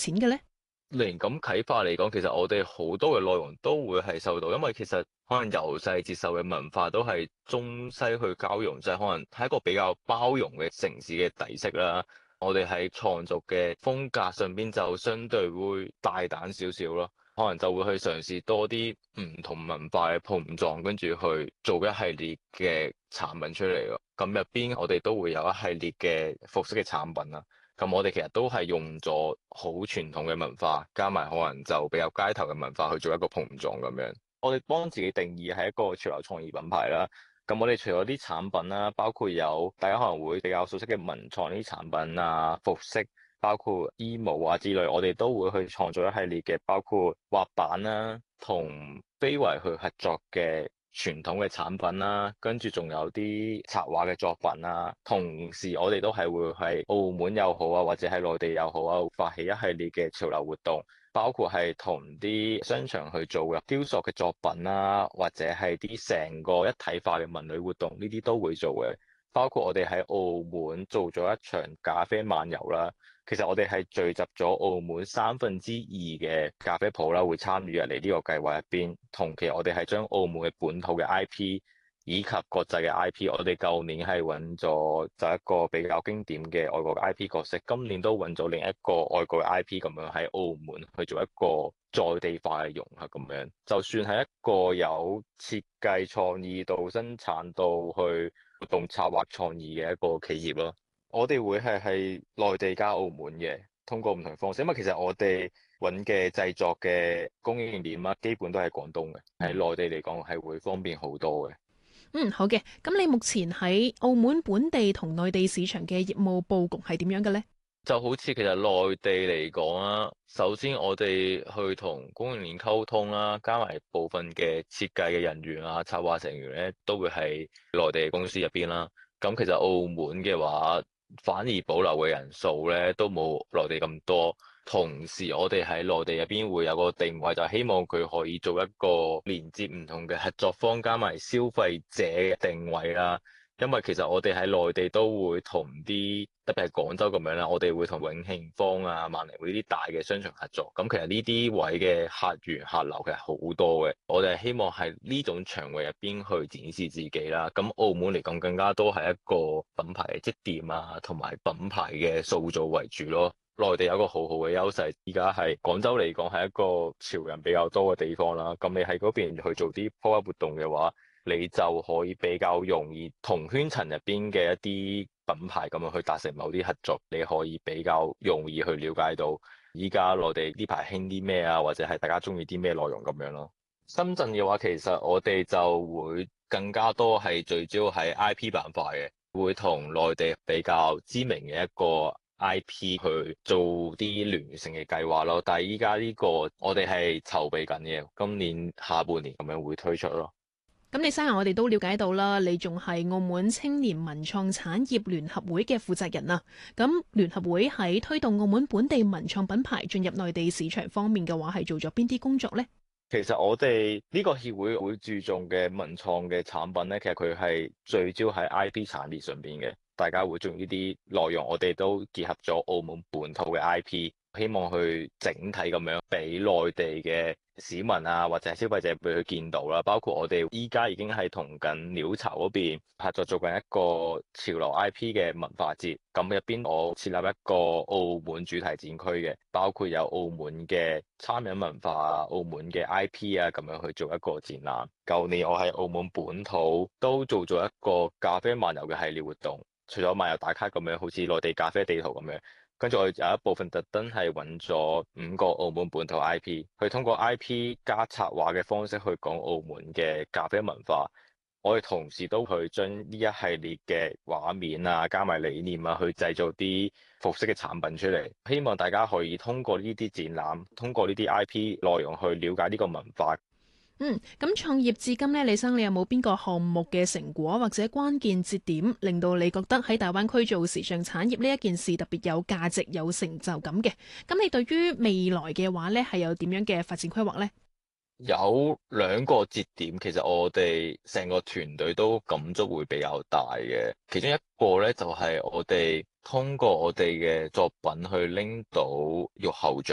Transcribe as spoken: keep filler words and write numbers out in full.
淺嘅咧？ 靈感啟發嚟講，其實我哋好多嘅內容都會係受到，因為其實可能由細接受嘅文化都係中西去交融，就係可能係一個比較包容嘅城市嘅底色啦。我哋喺創作嘅風格上邊就相對會大膽少少咯，可能就會去嘗試多啲唔同文化嘅碰撞，跟住去做一系列嘅產品出嚟咯。咁入邊我哋都會有一系列嘅服飾嘅產品啦。咁我哋其實都係用咗好傳統嘅文化，加埋可能就比較街頭嘅文化去做一個碰撞咁樣。我哋幫自己定義係一個潮流創意品牌啦。咁我哋除咗啲產品啦，包括有大家可能會比較熟悉嘅文創啲產品啊、服飾，包括衣帽啊之類，我哋都會去創造一系列嘅，包括滑板啦，同非遺去合作嘅傳統嘅產品啦，跟住仲有啲策劃嘅作品啦。同時我哋都係會喺澳門又好啊，或者喺內地又好啊，發起一系列嘅潮流活動，包括係同啲商場去做嘅雕塑嘅作品啦，或者係啲成個一體化嘅文旅活動，呢啲都會做嘅。包括我哋喺澳門做咗一場咖啡漫遊啦。其實我哋係聚集咗澳門三分之二嘅咖啡鋪啦，會參與入嚟呢個計劃入邊。同期我哋係將澳門嘅本土嘅 I P 以及國際嘅 I P，我哋舊年係揾咗就一個比較經典嘅外國嘅 I P 角色，今年都揾咗另一個外國嘅 I P 咁樣喺澳門去做一個在地化嘅融合咁樣。就算係一個有設計創意到生產到去活動策劃創意嘅一個企業咯。我哋會係喺內地加澳門嘅，通過唔同方式，因為其實我哋揾嘅製作嘅供應鏈啊，基本都係廣東嘅，喺內地嚟講係會方便好多嘅。 嗯，好嘅。咁你目前喺澳門本地同內地市場嘅業務佈局係點樣嘅呢？ 就好似其實內地嚟講啦，首先我哋去同供應鏈溝通啦，加埋部分嘅設計嘅人員啊、策劃成員咧，都會喺內地嘅公司入邊啦。咁其實澳門嘅話，反而保留嘅人數咧都冇內地咁多。同時，我哋喺內地入邊會有個定位，就係希望佢可以做一個連接唔同嘅合作方，加埋消費者嘅定位啦。因為其實我哋喺內地都會同啲，特別係廣州咁樣啦，我哋會同永慶坊啊、萬寧匯呢啲大嘅商場合作。咁其實呢啲位嘅客源客流其實好多嘅，我哋係希望喺呢種場域入邊去展示自己啦。咁澳門嚟講更加多係一個品牌嘅積澱啊，同埋品牌嘅塑造為主咯。內地有個好好嘅優勢，而家係廣州嚟講係一個潮人比較多嘅地方啦。咁你喺嗰邊去做啲 pop-up 活動嘅話，你就可以比較容易同圈層入邊嘅一啲品牌咁樣去達成某啲合作，你可以比較容易去了解到依家內地呢排興啲咩啊，或者係大家中意啲咩內容咁樣咯。深圳嘅話，其實我哋就會更加多係聚焦喺 I P 板塊嘅，會同內地比較知名嘅一個 I P 去做啲聯乘嘅計劃咯。但係依家呢個我哋係籌備緊嘅，今年下半年咁樣會推出咯。 咁你生日我哋都了解到啦，你仲係澳門青年文創產業聯合會嘅負責人啊。咁聯合會喺推動澳門本地文創品牌進入內地市場方面嘅話，係做咗邊啲工作呢？ 其實我哋呢個協會會注重嘅文創嘅產品咧，其實佢係聚焦喺 I P 產業上邊嘅，大家會中意呢啲內容，我哋都結合咗澳門本土嘅 I P。希望去整體咁樣俾內地嘅市民啊，或者係消費者俾佢見到啦。包括我哋依家已經係同緊鳥巢嗰邊合作做緊一個潮流 I P 嘅文化節。咁入邊我設立一個澳門主題展區嘅，包括有澳門嘅餐飲文化啊、澳門嘅 I P 啊，咁樣去做一個展覽。舊年我喺澳門本土都做咗一個咖啡漫遊嘅系列活動，除咗漫遊打卡咁樣，好似內地咖啡地圖咁樣。跟住我有一部分特登係揾咗五個澳門本土 I P，去通過 I P 加策劃嘅方式去講澳門嘅咖啡文化。我哋同時都去將呢一系列嘅畫面啊，加埋理念啊，去製造啲服飾嘅產品出嚟。希望大家可以通過呢啲展覽，通過呢啲 I P 內容去了解呢個文化。 嗯，咁創業至今呢，李生你有冇邊個項目嘅成果或者關鍵節點，令到你覺得喺大灣區做時尚產業呢一件事特別有價值、有成就感嘅？咁你對於未來嘅話呢，係有點樣嘅發展規劃呢？ 有兩個節點，其實我哋成個團隊都感觸會比較大嘅。其中一個呢，就係我哋通過我哋嘅作品去拎到玉后獎